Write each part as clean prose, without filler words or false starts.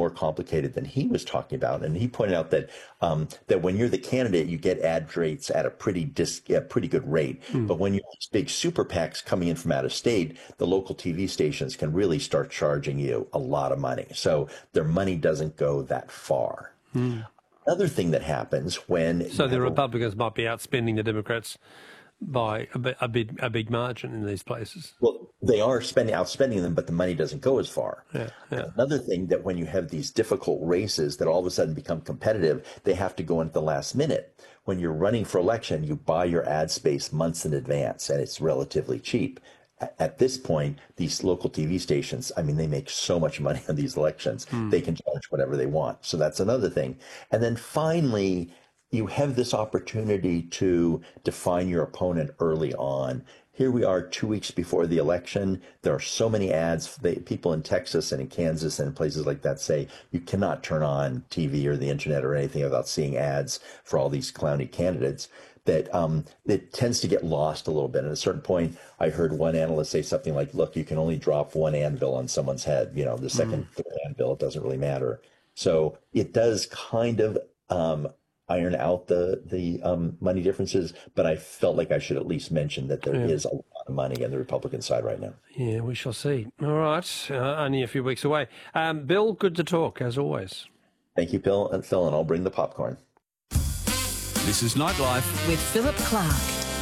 more complicated than he was talking about. And he pointed out that that when you're the candidate, you get ad rates at a pretty good rate. But when you have these big super PACs coming in from out of state, the local TV stations can really start charging you a lot of money. So their money doesn't go that far. Another thing that happens when... So the Republicans might be outspending the Democrats by a big margin in these places. Well, they are outspending them, but the money doesn't go as far. Yeah. Another thing that when you have these difficult races that all of a sudden become competitive, they have to go in at the last minute. When you're running for election, you buy your ad space months in advance, and it's relatively cheap. At this point, these local TV stations, I mean, they make so much money on these elections. They can charge whatever they want. So that's another thing. And then finally, you have this opportunity to define your opponent early on. Here we are 2 weeks before the election. There are so many ads. People in Texas and in Kansas and in places like that say you cannot turn on TV or the internet or anything without seeing ads for all these clowny candidates. That it tends to get lost a little bit. At a certain point, I heard one analyst say something like, look, you can only drop one anvil on someone's head. You know, the second, third anvil, it doesn't really matter. So it does kind of iron out the money differences, but I felt like I should at least mention that there is a lot of money on the Republican side right now. Yeah, we shall see. All right, only a few weeks away. Bill, good to talk, as always. Thank you, Phil, and I'll bring the popcorn. This is Nightlife with Philip Clark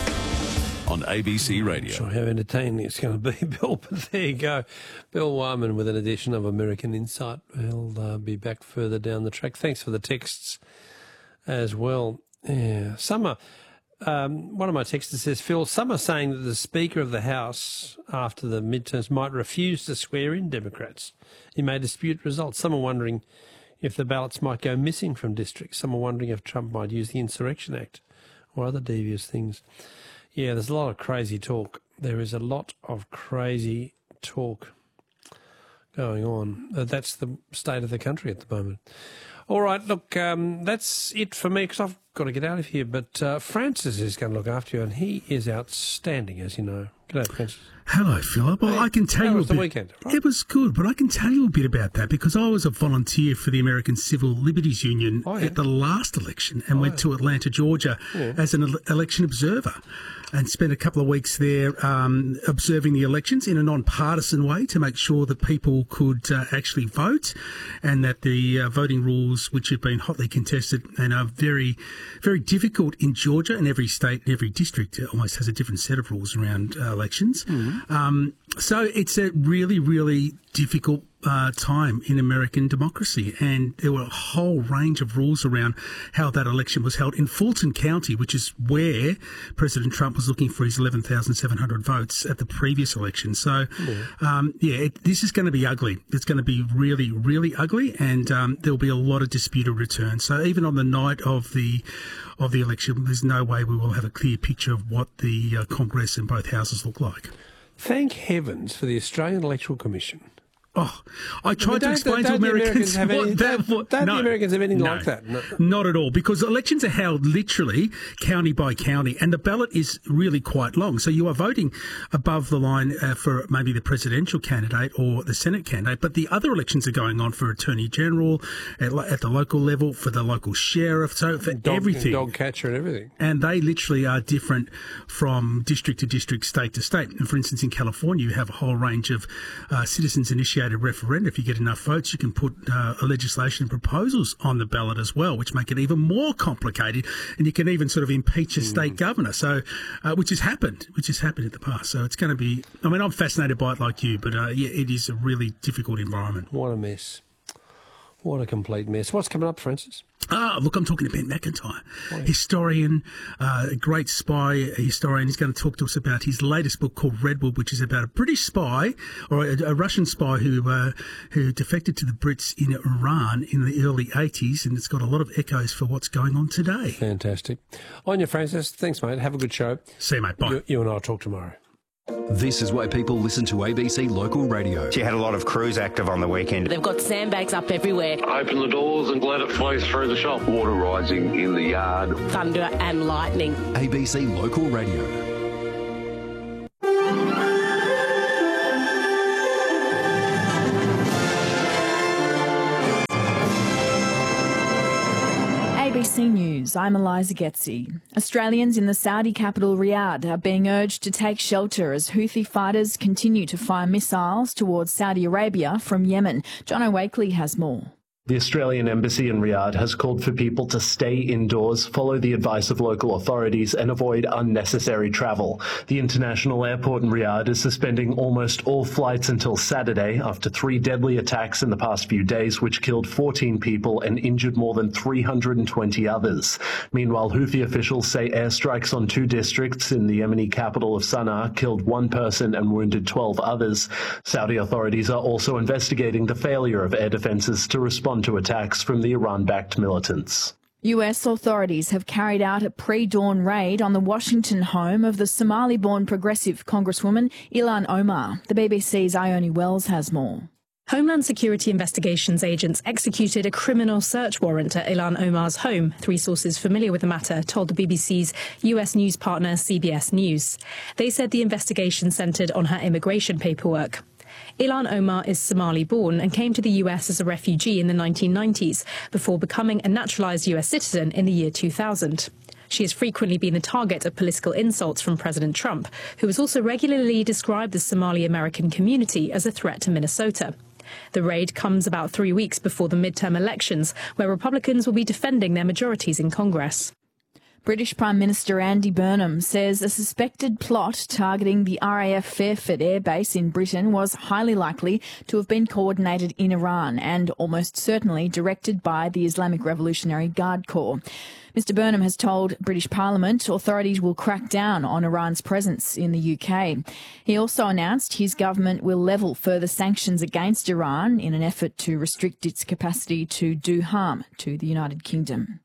on ABC Radio. Not sure how entertaining it's going to be, Bill, but there you go. Bill Wyman with an edition of American Insight. He'll be back further down the track. Thanks for the texts as well. Yeah, Summer, one of my texters says, Phil, some are saying that the Speaker of the House after the midterms might refuse to swear in Democrats. He may dispute results. Some are wondering if the ballots might go missing from districts. Some are wondering if Trump might use the Insurrection Act or other devious things. Yeah, there's a lot of crazy talk. There is a lot of crazy talk going on. That's the state of the country at the moment. All right, look, that's it for me because I've got to get out of here. But Francis is going to look after you, and he is outstanding, as you know. G'day, Francis. Hello, Philip. Well, I can tell you a bit. How was the weekend? Right? It was good, but I can tell you a bit about that because I was a volunteer for the American Civil Liberties Union at the last election and went to Atlanta, Georgia as an election observer and spent a couple of weeks there observing the elections in a non-partisan way to make sure that people could actually vote and that the voting rules, which have been hotly contested and are very, very difficult in Georgia, and every state and every district almost has a different set of rules around elections. So it's a really, really difficult time in American democracy, and there were a whole range of rules around how that election was held in Fulton County, which is where President Trump was looking for his 11,700 votes at the previous election. So, this is going to be ugly. It's going to be really, really ugly, and there'll be a lot of disputed returns. So even on the night of the election, there's no way we will have a clear picture of what the Congress and both houses look like. Thank heavens for the Australian Electoral Commission. Oh, I tried to explain to Americans don't the Americans have anything like that? No. Not at all, because elections are held literally county by county, and the ballot is really quite long. So you are voting above the line for maybe the presidential candidate or the Senate candidate, but the other elections are going on for Attorney General, at the local level, for the local sheriff, so for everything. Dog catcher and everything. And they literally are different from district to district, state to state. And for instance, in California, you have a whole range of citizens-initiated referenda. If you get enough votes, you can put legislation proposals on the ballot as well, which make it even more complicated. And you can even sort of impeach a state governor. So, which has happened in the past. So it's going to be. I mean, I'm fascinated by it like you, but it is a really difficult environment. What a mess! What a complete mess! What's coming up, Francis? Look, I'm talking to Ben McIntyre, historian, a great spy historian. He's going to talk to us about his latest book called Redwood, which is about a British spy or a Russian spy who defected to the Brits in Iran in the early 80s, and it's got a lot of echoes for what's going on today. Fantastic. On you, Francis. Thanks, mate. Have a good show. See you, mate. Bye. You and I will talk tomorrow. This is why people listen to ABC Local Radio. She had a lot of crews active on the weekend. They've got sandbags up everywhere. Open the doors and let it flow through the shop. Water rising in the yard. Thunder and lightning. ABC Local Radio. ABC News, I'm Eliza Getzi. Australians in the Saudi capital Riyadh are being urged to take shelter as Houthi fighters continue to fire missiles towards Saudi Arabia from Yemen. John O'Wakely has more. The Australian Embassy in Riyadh has called for people to stay indoors, follow the advice of local authorities and avoid unnecessary travel. The international airport in Riyadh is suspending almost all flights until Saturday after 3 deadly attacks in the past few days, which killed 14 people and injured more than 320 others. Meanwhile, Houthi officials say airstrikes on 2 districts in the Yemeni capital of Sana'a killed 1 person and wounded 12 others. Saudi authorities are also investigating the failure of air defences to respond to attacks from the Iran-backed militants. US authorities have carried out a pre-dawn raid on the Washington home of the Somali-born progressive Congresswoman Ilhan Omar. The BBC's Ione Wells has more. Homeland Security Investigations agents executed a criminal search warrant at Ilhan Omar's home. 3 sources familiar with the matter told the BBC's US news partner CBS News. They said the investigation centred on her immigration paperwork. Ilhan Omar is Somali-born and came to the US as a refugee in the 1990s before becoming a naturalised US citizen in the year 2000. She has frequently been the target of political insults from President Trump, who has also regularly described the Somali-American community as a threat to Minnesota. The raid comes about 3 weeks before the midterm elections, where Republicans will be defending their majorities in Congress. British Prime Minister Andy Burnham says a suspected plot targeting the RAF Fairford Air Base in Britain was highly likely to have been coordinated in Iran and almost certainly directed by the Islamic Revolutionary Guard Corps. Mr Burnham has told British Parliament authorities will crack down on Iran's presence in the UK. He also announced his government will level further sanctions against Iran in an effort to restrict its capacity to do harm to the United Kingdom.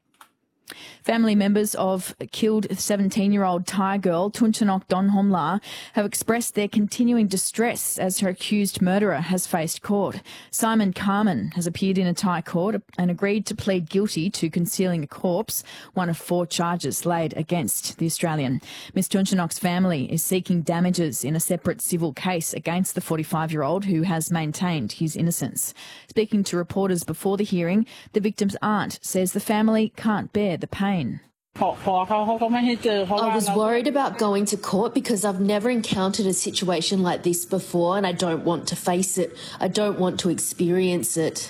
Family members of killed 17-year-old Thai girl Thunchonok Donhomla have expressed their continuing distress as her accused murderer has faced court. Simon Carman has appeared in a Thai court and agreed to plead guilty to concealing a corpse, one of 4 charges laid against the Australian. Ms Thunchonok's family is seeking damages in a separate civil case against the 45-year-old who has maintained his innocence. Speaking to reporters before the hearing, the victim's aunt says the family can't bear the pain. I was worried about going to court because I've never encountered a situation like this before and I don't want to face it. I don't want to experience it.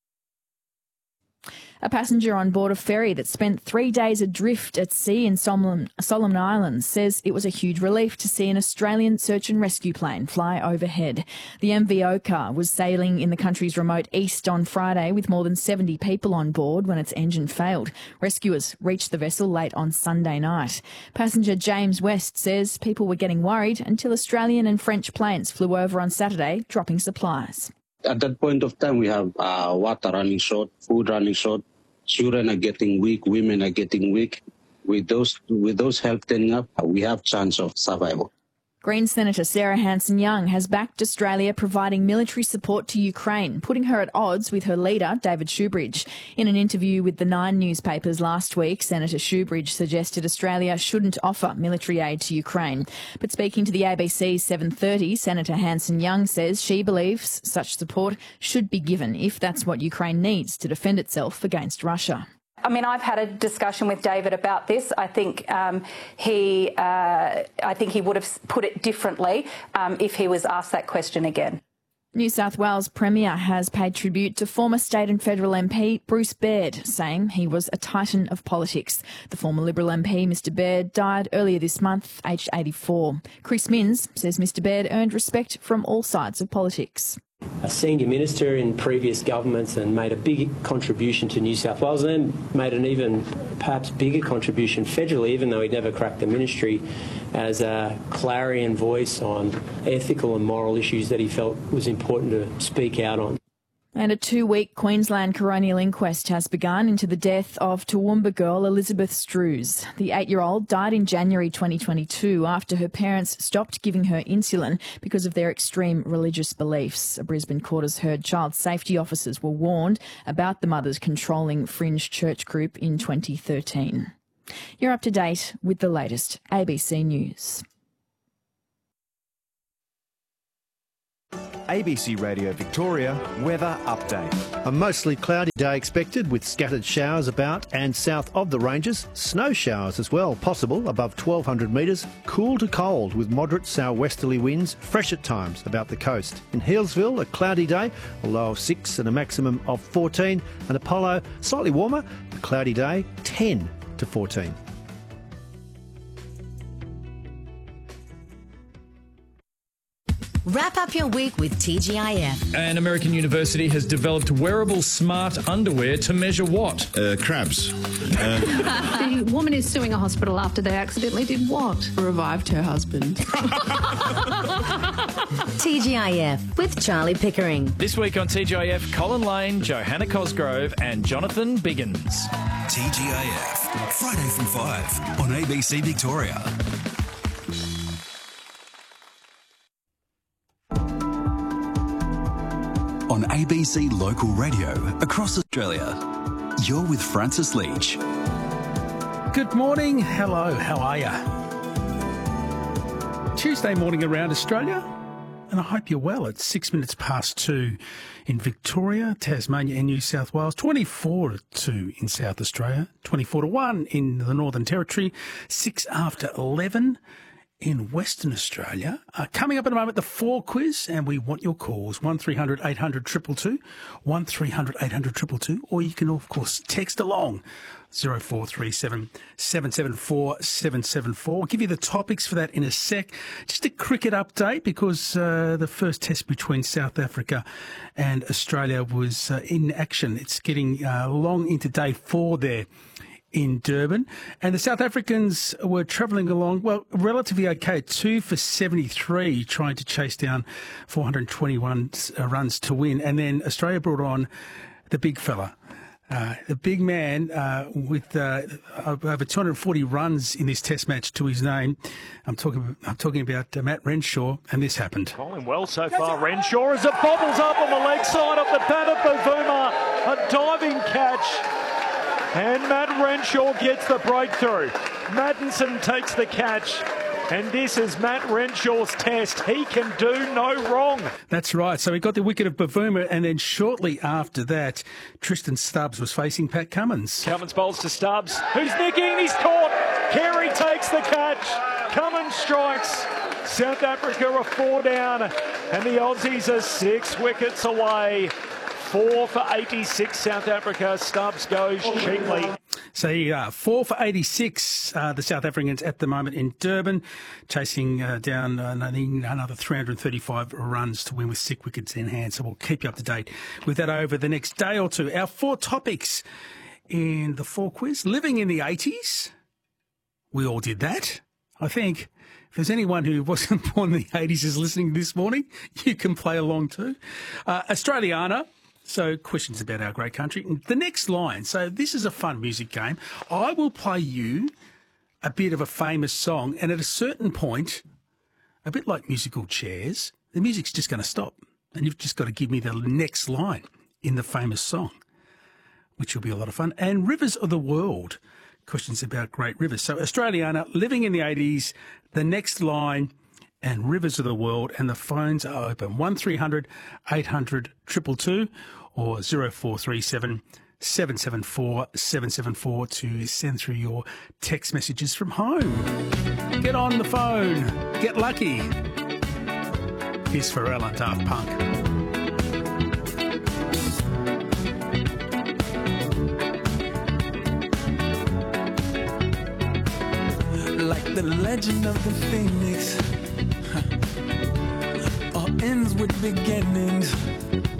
A passenger on board a ferry that spent 3 days adrift at sea in Solomon Islands says it was a huge relief to see an Australian search and rescue plane fly overhead. The MV Oka was sailing in the country's remote east on Friday with more than 70 people on board when its engine failed. Rescuers reached the vessel late on Sunday night. Passenger James West says people were getting worried until Australian and French planes flew over on Saturday, dropping supplies. At that point of time, we have water running short, food running short. Children are getting weak, women are getting weak. With those help turning up, we have chance of survival. Greens Senator Sarah Hanson-Young has backed Australia providing military support to Ukraine, putting her at odds with her leader, David Shoebridge. In an interview with the Nine newspapers last week, Senator Shoebridge suggested Australia shouldn't offer military aid to Ukraine. But speaking to the ABC's 7:30, Senator Hanson-Young says she believes such support should be given if that's what Ukraine needs to defend itself against Russia. I mean, I've had a discussion with David about this. I think he would have put it differently if he was asked that question again. New South Wales Premier has paid tribute to former state and federal MP Bruce Baird, saying he was a titan of politics. The former Liberal MP, Mr Baird, died earlier this month, aged 84. Chris Minns says Mr Baird earned respect from all sides of politics. A senior minister in previous governments and made a big contribution to New South Wales and then made an even perhaps bigger contribution federally, even though he'd never cracked the ministry, as a clarion voice on ethical and moral issues that he felt was important to speak out on. And a 2-week Queensland coronial inquest has begun into the death of Toowoomba girl Elizabeth Strews. The 8-year-old died in January 2022 after her parents stopped giving her insulin because of their extreme religious beliefs. A Brisbane court has heard child safety officers were warned about the mother's controlling fringe church group in 2013. You're up to date with the latest ABC News. ABC Radio Victoria weather update. A mostly cloudy day expected with scattered showers about and south of the ranges. Snow showers as well, possible above 1,200 metres. Cool to cold with moderate southwesterly winds, fresh at times about the coast. In Healesville, a cloudy day, a low of 6 and a maximum of 14. And Apollo, slightly warmer, a cloudy day, 10 to 14. Wrap up your week with TGIF. An American university has developed wearable smart underwear to measure what? Crabs. The woman is suing a hospital after they accidentally did what? Revived her husband. TGIF with Charlie Pickering. This week on TGIF, Colin Lane, Johanna Cosgrove and Jonathan Biggins. TGIF, Friday from 5 on ABC Victoria. On ABC Local Radio across Australia, you're with Francis Leach. Good morning. Hello, how are you? Tuesday morning around Australia, and I hope you're well. It's 6 minutes past 2 in Victoria, Tasmania and New South Wales, 24 to 2 in South Australia, 24 to 1 in the Northern Territory, 6 after 11 in Western Australia. Coming up in a moment, the 4 quiz, and we want your calls, 1300 800 222, 1300 800 222, or you can, of course, text along, 0437 774 774. We'll give you the topics for that in a sec. Just a cricket update, because the first test between South Africa and Australia was in action. It's getting long into day 4 there in Durban, and the South Africans were travelling along, well, relatively okay, 2 for 73, trying to chase down 421 runs to win, and then Australia brought on the big fella, the big man with over 240 runs in this Test match to his name. I'm talking about Matt Renshaw, and this happened. Bowling well so far, Renshaw, as it bobbles up on the leg side of the bat of Bavuma, a diving catch. And Matt Renshaw gets the breakthrough. Maddinson takes the catch. And this is Matt Renshaw's test. He can do no wrong. That's right. So he got the wicket of Bavuma, and then shortly after that, Tristan Stubbs was facing Pat Cummins. Cummins bowls to Stubbs, who's nicking, he's caught. Carey takes the catch. Cummins strikes. South Africa are 4 down, and the Aussies are 6 wickets away. 4 for 86, South Africa. Stubbs goes cheaply. So 4 for 86, the South Africans at the moment in Durban, chasing down another 335 runs to win with 6 wickets in hand. So we'll keep you up to date with that over the next day or two. Our 4 topics in the 4 quiz. Living in the 80s. We all did that, I think. If there's anyone who wasn't born in the 80s is listening this morning, you can play along too. Australiana. So questions about our great country. The next line. So this is a fun music game. I will play you a bit of a famous song, and at a certain point, a bit like musical chairs, the music's just going to stop, and you've just got to give me the next line in the famous song, which will be a lot of fun. And rivers of the world. Questions about great rivers. So Australiana, living in the 80s, the next line, and rivers of the world, and the phones are open. 1300 800 222 or 0437 774 774 to send through your text messages from home. Get on the phone. Get lucky. Here's Pharrell and Daft Punk. Like the legend of the Phoenix, all ends with beginnings.